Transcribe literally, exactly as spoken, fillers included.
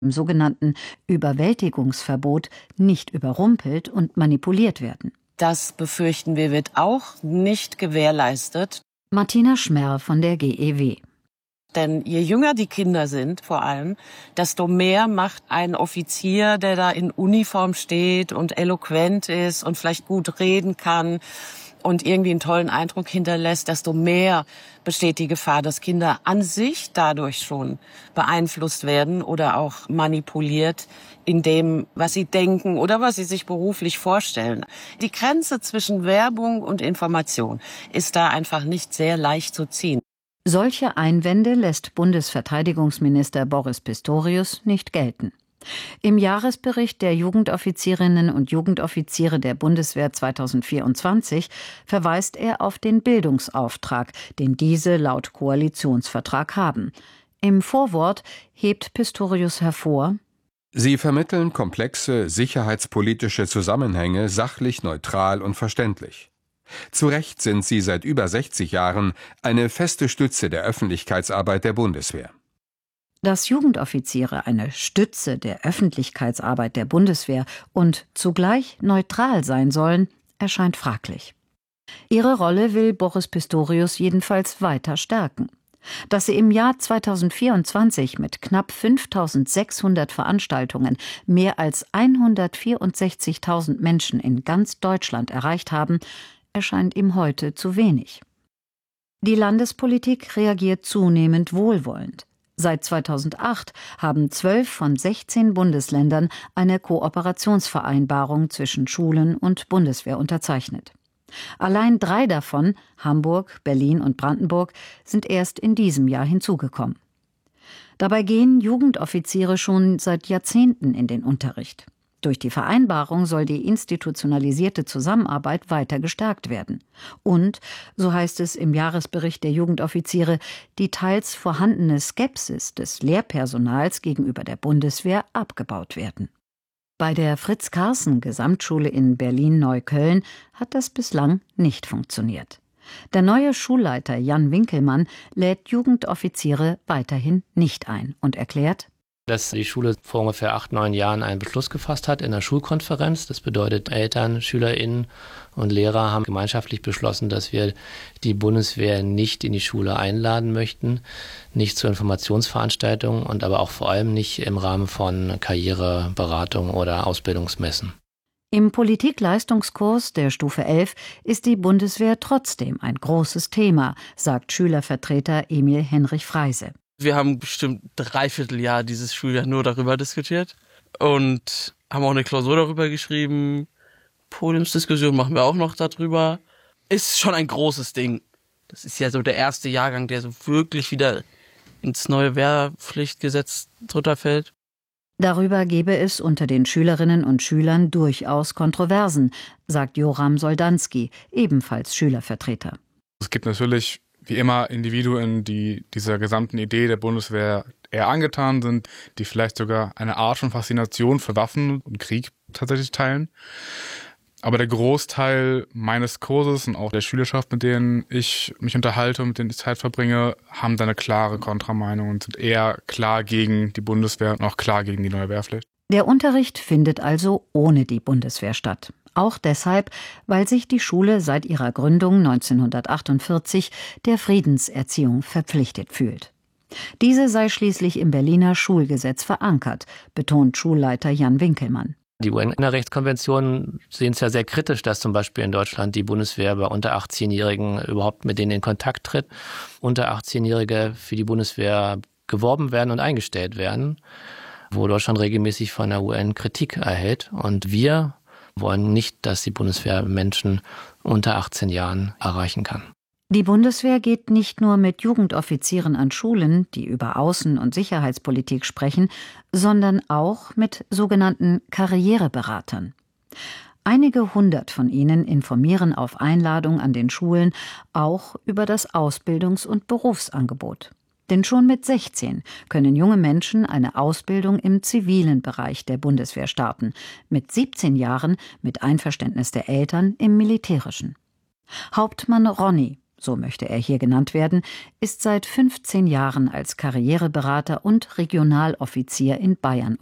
im sogenannten Überwältigungsverbot nicht überrumpelt und manipuliert werden. Das befürchten wir, wird auch nicht gewährleistet. Martina Schmerr von der G E W. Denn je jünger die Kinder sind, vor allem, desto mehr macht ein Offizier, der da in Uniform steht und eloquent ist und vielleicht gut reden kann und irgendwie einen tollen Eindruck hinterlässt, desto mehr besteht die Gefahr, dass Kinder an sich dadurch schon beeinflusst werden oder auch manipuliert in dem, was sie denken oder was sie sich beruflich vorstellen. Die Grenze zwischen Werbung und Information ist da einfach nicht sehr leicht zu ziehen. Solche Einwände lässt Bundesverteidigungsminister Boris Pistorius nicht gelten. Im Jahresbericht der Jugendoffizierinnen und Jugendoffiziere der Bundeswehr zweitausendvierundzwanzig verweist er auf den Bildungsauftrag, den diese laut Koalitionsvertrag haben. Im Vorwort hebt Pistorius hervor: Sie vermitteln komplexe sicherheitspolitische Zusammenhänge sachlich, neutral und verständlich. Zu Recht sind sie seit über sechzig Jahren eine feste Stütze der Öffentlichkeitsarbeit der Bundeswehr. Dass Jugendoffiziere eine Stütze der Öffentlichkeitsarbeit der Bundeswehr und zugleich neutral sein sollen, erscheint fraglich. Ihre Rolle will Boris Pistorius jedenfalls weiter stärken. Dass sie im Jahr zweitausendvierundzwanzig mit knapp fünftausendsechshundert Veranstaltungen mehr als hundertvierundsechzigtausend Menschen in ganz Deutschland erreicht haben, erscheint ihm heute zu wenig. Die Landespolitik reagiert zunehmend wohlwollend. Seit zweitausendacht haben zwölf von sechzehn Bundesländern eine Kooperationsvereinbarung zwischen Schulen und Bundeswehr unterzeichnet. Allein drei davon, Hamburg, Berlin und Brandenburg, sind erst in diesem Jahr hinzugekommen. Dabei gehen Jugendoffiziere schon seit Jahrzehnten in den Unterricht. Durch die Vereinbarung soll die institutionalisierte Zusammenarbeit weiter gestärkt werden. Und, so heißt es im Jahresbericht der Jugendoffiziere, die teils vorhandene Skepsis des Lehrpersonals gegenüber der Bundeswehr abgebaut werden. Bei der Fritz-Carlsen-Gesamtschule in Berlin-Neukölln hat das bislang nicht funktioniert. Der neue Schulleiter Jan Winkelmann lädt Jugendoffiziere weiterhin nicht ein und erklärt, dass die Schule vor ungefähr acht, neun Jahren einen Beschluss gefasst hat in der Schulkonferenz. Das bedeutet, Eltern, SchülerInnen und Lehrer haben gemeinschaftlich beschlossen, dass wir die Bundeswehr nicht in die Schule einladen möchten, nicht zu Informationsveranstaltungen und aber auch vor allem nicht im Rahmen von Karriereberatung oder Ausbildungsmessen. Im Politikleistungskurs der Stufe elf ist die Bundeswehr trotzdem ein großes Thema, sagt Schülervertreter Emil Henrich Freise. Wir haben bestimmt dreiviertel Jahr dieses Schuljahr nur darüber diskutiert und haben auch eine Klausur darüber geschrieben. Podiumsdiskussion machen wir auch noch darüber. Ist schon ein großes Ding. Das ist ja so der erste Jahrgang, der so wirklich wieder ins neue Wehrpflichtgesetz drunter fällt. Darüber gebe es unter den Schülerinnen und Schülern durchaus Kontroversen, sagt Joram Soldanski, ebenfalls Schülervertreter. Es gibt natürlich wie immer Individuen, die dieser gesamten Idee der Bundeswehr eher angetan sind, die vielleicht sogar eine Art von Faszination für Waffen und Krieg tatsächlich teilen. Aber der Großteil meines Kurses und auch der Schülerschaft, mit denen ich mich unterhalte und mit denen ich Zeit verbringe, haben da eine klare Kontrameinung und sind eher klar gegen die Bundeswehr und auch klar gegen die neue Wehrpflicht. Der Unterricht findet also ohne die Bundeswehr statt. Auch deshalb, weil sich die Schule seit ihrer Gründung neunzehnhundertachtundvierzig der Friedenserziehung verpflichtet fühlt. Diese sei schließlich im Berliner Schulgesetz verankert, betont Schulleiter Jan Winkelmann. Die U N-Rechtskonventionen sehen es ja sehr kritisch, dass zum Beispiel in Deutschland die Bundeswehr bei unter achtzehnjährigen überhaupt mit denen in Kontakt tritt. Unter achtzehnjährige für die Bundeswehr geworben werden und eingestellt werden, wo Deutschland regelmäßig von der U N Kritik erhält. Und wir wollen nicht, dass die Bundeswehr Menschen unter achtzehn Jahren erreichen kann. Die Bundeswehr geht nicht nur mit Jugendoffizieren an Schulen, die über Außen- und Sicherheitspolitik sprechen, sondern auch mit sogenannten Karriereberatern. Einige hundert von ihnen informieren auf Einladung an den Schulen auch über das Ausbildungs- und Berufsangebot. Denn schon mit sechzehn können junge Menschen eine Ausbildung im zivilen Bereich der Bundeswehr starten, mit siebzehn Jahren mit Einverständnis der Eltern im militärischen. Hauptmann Ronny, so möchte er hier genannt werden, ist seit fünfzehn Jahren als Karriereberater und Regionaloffizier in Bayern